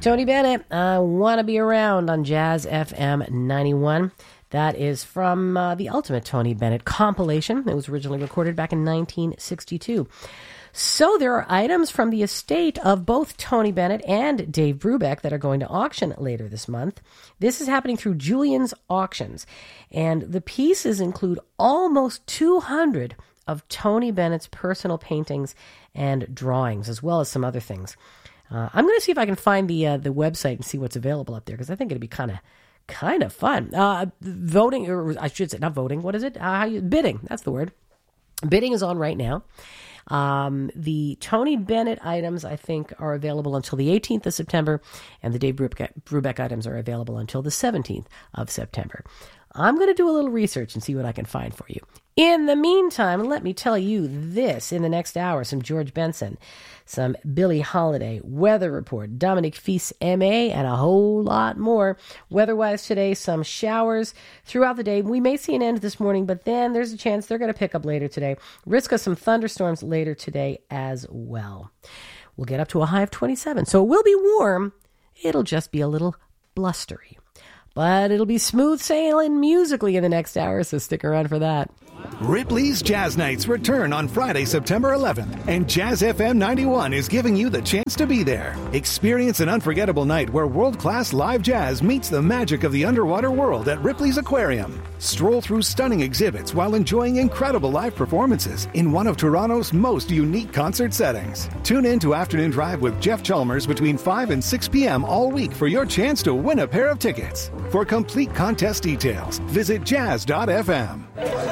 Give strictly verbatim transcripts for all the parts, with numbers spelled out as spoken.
Tony Bennett, I Want to Be Around on Jazz F M ninety-one. That is from uh, the Ultimate Tony Bennett compilation. It was originally recorded back in nineteen sixty-two. So there are items from the estate of both Tony Bennett and Dave Brubeck that are going to auction later this month. This is happening through Julian's Auctions. And the pieces include almost two hundred of Tony Bennett's personal paintings and drawings, as well as some other things. Uh, I'm going to see if I can find the uh, the website and see what's available up there, because I think it'd be kind of kind of fun. Uh, voting, or I should say, not voting. What is it? Uh, how you, bidding. That's the word. Bidding is on right now. Um, the Tony Bennett items, I think, are available until the eighteenth of September, and the Dave Brubeck, Brubeck items are available until the seventeenth of September. I'm going to do a little research and see what I can find for you. In the meantime, let me tell you this. In the next hour, some George Benson, some Billie Holiday, weather report, Dominic Fils M A, and a whole lot more. Weather-wise today, some showers throughout the day. We may see an end this morning, but then there's a chance they're going to pick up later today. Risk of some thunderstorms later today as well. We'll get up to a high of twenty-seven, so it will be warm. It'll just be a little blustery. But it'll be smooth sailing musically in the next hour, so stick around for that. Ripley's Jazz Nights return on Friday, September eleventh, and Jazz F M ninety-one is giving you the chance to be there. Experience an unforgettable night where world-class live jazz meets the magic of the underwater world at Ripley's Aquarium. Stroll through stunning exhibits while enjoying incredible live performances in one of Toronto's most unique concert settings. Tune in to Afternoon Drive with Jeff Chalmers between five and six p.m. all week for your chance to win a pair of tickets. For complete contest details, visit jazz dot f m.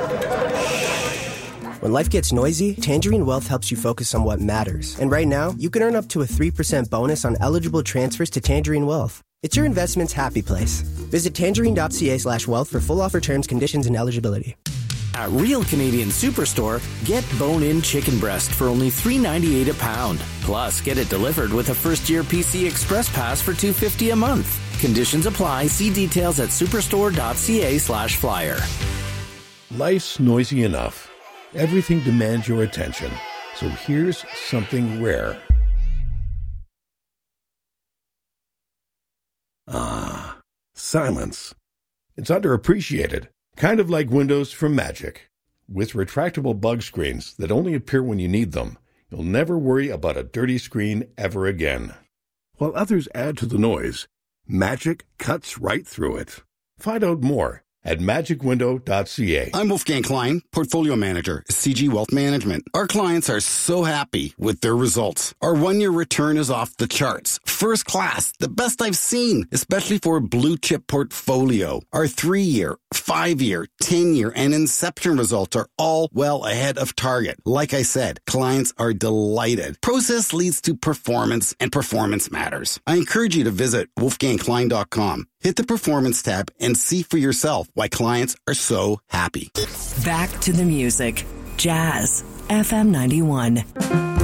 When life gets noisy, Tangerine Wealth helps you focus on what matters. And right now, you can earn up to a three percent bonus on eligible transfers to Tangerine Wealth. It's your investment's happy place. Visit tangerine.ca slash wealth for full offer terms, conditions, and eligibility. At Real Canadian Superstore, get bone-in chicken breast for only three ninety-eight a pound. Plus, get it delivered with a first-year P C Express Pass for two hundred fifty dollars a month. Conditions apply. See details at superstore.ca slash flyer. Life's noisy enough. Everything demands your attention. So here's something rare. Ah, silence. It's underappreciated. Kind of like windows from Magic. With retractable bug screens that only appear when you need them, you'll never worry about a dirty screen ever again. While others add to the noise, Magic cuts right through it. Find out more at magic window dot c a. I'm Wolfgang Klein, Portfolio Manager, C G Wealth Management. Our clients are so happy with their results. Our one-year return is off the charts. First class, the best I've seen, especially for a blue-chip portfolio. Our three-year, five-year, ten-year, and Inception results are all well ahead of target. Like I said, clients are delighted. Process leads to performance, and performance matters. I encourage you to visit wolfgang klein dot com. Hit the Performance tab and see for yourself why clients are so happy. Back to the music. Jazz F M ninety-one.